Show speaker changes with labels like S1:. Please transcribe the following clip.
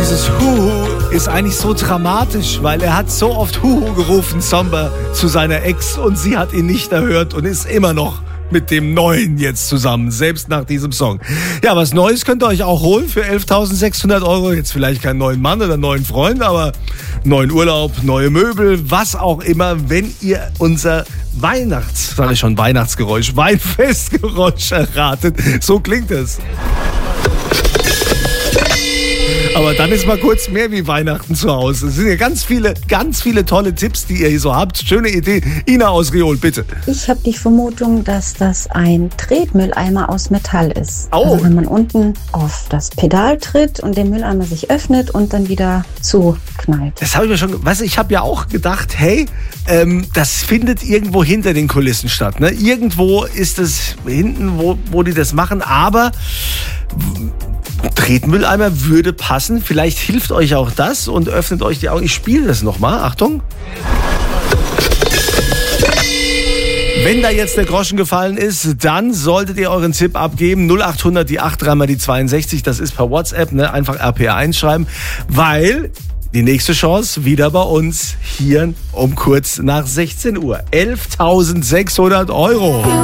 S1: Dieses Huhu ist eigentlich so dramatisch, weil er hat so oft Huhu gerufen, Somber, zu seiner Ex und sie hat ihn nicht erhört und ist immer noch mit dem Neuen jetzt zusammen, selbst nach diesem Song. Ja, was Neues könnt ihr euch auch holen für 11.600 Euro. Jetzt vielleicht keinen neuen Mann oder einen neuen Freund, aber neuen Urlaub, neue Möbel, was auch immer, wenn ihr unser Weihnachtsgeräusch, Weinfestgeräusch erratet. So klingt es. Aber dann ist mal kurz mehr wie Weihnachten zu Hause. Es sind ja ganz viele tolle Tipps, die ihr hier so habt. Schöne Idee. Ina aus Riol, bitte.
S2: Ich habe die Vermutung, dass das ein Tretmülleimer aus Metall ist.
S1: Oh.
S2: Also wenn man unten auf das Pedal tritt und der Mülleimer sich öffnet und dann wieder zuknallt.
S1: Das habe ich mir schon, ich habe ja auch gedacht, hey, das findet irgendwo hinter den Kulissen statt. Ne? Irgendwo ist es hinten, wo die das machen, aber Tretmülleimer würde passen. Vielleicht hilft euch auch das und öffnet euch die Augen. Ich spiele das nochmal. Achtung. Wenn da jetzt der Groschen gefallen ist, dann solltet ihr euren Tipp abgeben. 0800 die 8 3 mal die 62. Das ist per WhatsApp. Ne? Einfach RPA1 schreiben, weil die nächste Chance wieder bei uns hier um kurz nach 16 Uhr. 11.600 Euro.